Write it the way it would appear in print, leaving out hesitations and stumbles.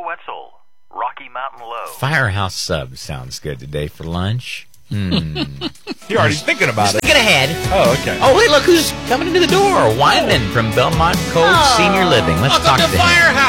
Wetzel, Rocky Mountain Low. Firehouse Sub sounds good today for lunch. You're already thinking about it. Get ahead. Oh, okay. Oh, wait, look who's coming into the door. Wyman from Belmont Cove Senior Living. Let's talk to him.